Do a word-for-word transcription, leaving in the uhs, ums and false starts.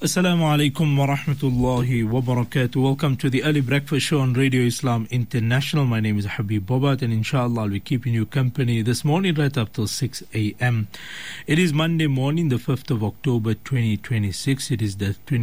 Assalamu alaikum wa rahmatullahi wa barakatuh. Welcome to the Early Breakfast Show on Radio Islam International. My name is Habib Bobat, and inshallah I'll be keeping you company this morning right up till six a.m. It is Monday morning, the fifth of October twenty twenty-six. It is the